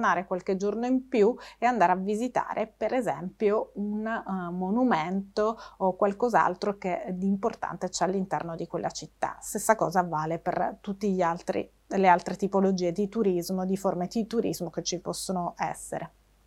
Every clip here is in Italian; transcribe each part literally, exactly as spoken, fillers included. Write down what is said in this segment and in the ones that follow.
soggiornare qualche giorno in più e andare a visitare per esempio un uh, monumento o qualcos'altro che di importante c'è all'interno di quella città. Stessa cosa vale per tutti gli altri, le altre tipologie di turismo, di forme di turismo che ci possono essere.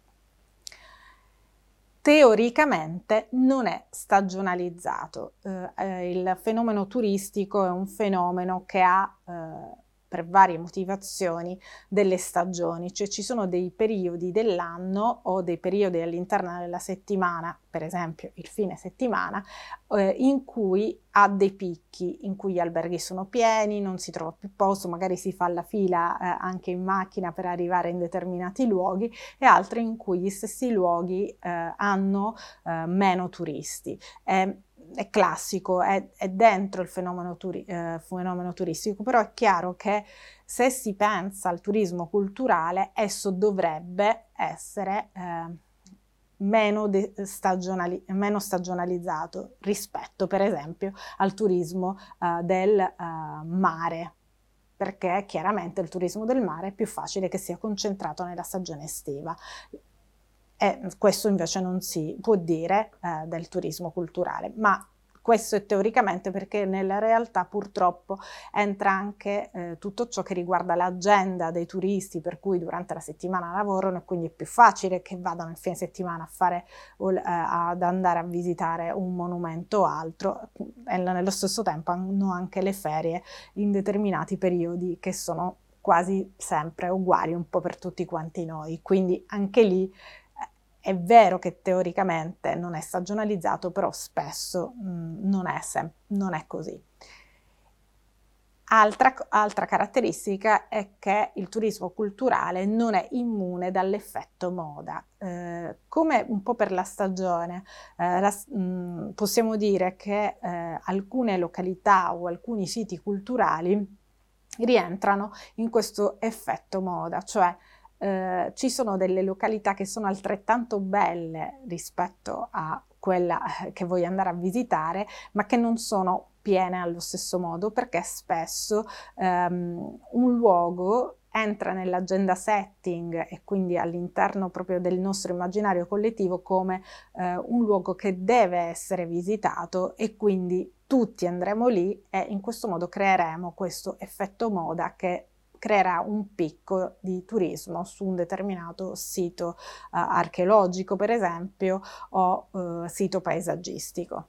Teoricamente non è stagionalizzato, eh, il fenomeno turistico è un fenomeno che ha eh, per varie motivazioni delle stagioni, cioè ci sono dei periodi dell'anno o dei periodi all'interno della settimana, per esempio il fine settimana, eh, in cui ha dei picchi, in cui gli alberghi sono pieni, non si trova più posto, magari si fa la fila eh, anche in macchina per arrivare in determinati luoghi, e altri in cui gli stessi luoghi eh, hanno eh, meno turisti. È, è classico, è, è dentro il fenomeno, turi, eh, fenomeno turistico, però è chiaro che se si pensa al turismo culturale, esso dovrebbe essere eh, meno, stagionali, meno stagionalizzato rispetto per esempio al turismo eh, del eh, mare, perché chiaramente il turismo del mare è più facile che sia concentrato nella stagione estiva. E questo invece non si può dire eh, del turismo culturale, ma questo è teoricamente, perché nella realtà purtroppo entra anche eh, tutto ciò che riguarda l'agenda dei turisti, per cui durante la settimana lavorano e quindi è più facile che vadano il fine settimana a fare, eh, ad andare a visitare un monumento o altro, e nello stesso tempo hanno anche le ferie in determinati periodi che sono quasi sempre uguali un po' per tutti quanti noi, quindi anche lì è vero che teoricamente non è stagionalizzato, però spesso mh, non, è non è così. Altra, altra caratteristica è che il turismo culturale non è immune dall'effetto moda. Eh, come un po' per la stagione, eh, la, mh, possiamo dire che eh, alcune località o alcuni siti culturali rientrano in questo effetto moda, cioè Eh, ci sono delle località che sono altrettanto belle rispetto a quella che vuoi andare a visitare, ma che non sono piene allo stesso modo, perché spesso ehm, un luogo entra nell'agenda setting e quindi all'interno proprio del nostro immaginario collettivo come eh, un luogo che deve essere visitato, e quindi tutti andremo lì e in questo modo creeremo questo effetto moda che creerà un picco di turismo su un determinato sito uh, archeologico, per esempio, o uh, sito paesaggistico.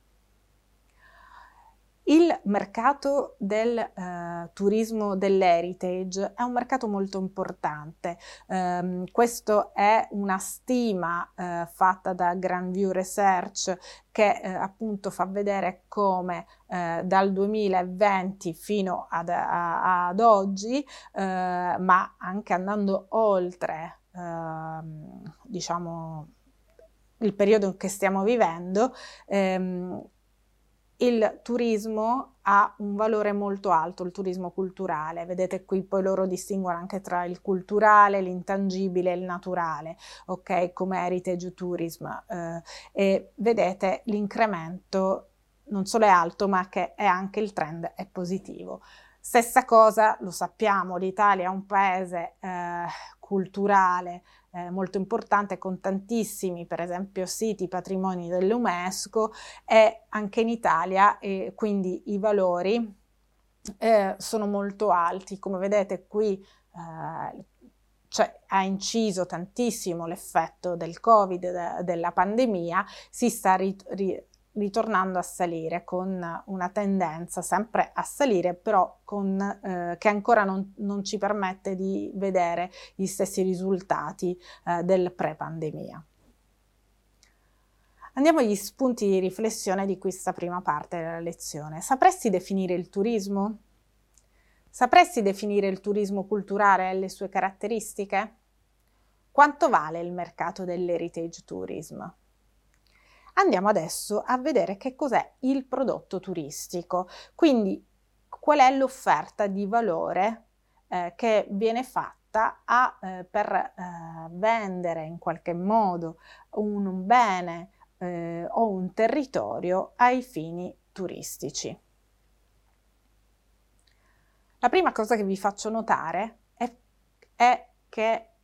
Il mercato del eh, turismo dell'heritage è un mercato molto importante. Um, questo è una stima eh, fatta da Grand View Research, che eh, appunto fa vedere come eh, dal duemilaventi fino ad, a, ad oggi, eh, ma anche andando oltre, eh, diciamo, il periodo che stiamo vivendo, ehm, il turismo ha un valore molto alto, il turismo culturale. Vedete qui poi loro distinguono anche tra il culturale, l'intangibile e il naturale, ok? Come heritage tourism. Eh, e vedete l'incremento non solo è alto, ma che è anche il trend è positivo. Stessa cosa, lo sappiamo, l'Italia è un paese eh, culturale eh, molto importante, con tantissimi, per esempio, siti patrimoni dell'UNESCO, e anche in Italia, e quindi i valori eh, sono molto alti. Come vedete qui eh, cioè, ha inciso tantissimo l'effetto del Covid, de, della pandemia, si sta rit ri ritornando a salire, con una tendenza sempre a salire, però con, eh, che ancora non, non ci permette di vedere gli stessi risultati eh, del pre-pandemia. Andiamo agli spunti di riflessione di questa prima parte della lezione. Sapresti definire il turismo? Sapresti definire il turismo culturale e le sue caratteristiche? Quanto vale il mercato dell'heritage tourism? Andiamo adesso a vedere che cos'è il prodotto turistico, quindi qual è l'offerta di valore eh, che viene fatta a, eh, per eh, vendere in qualche modo un bene eh, o un territorio ai fini turistici. La prima cosa che vi faccio notare è, è che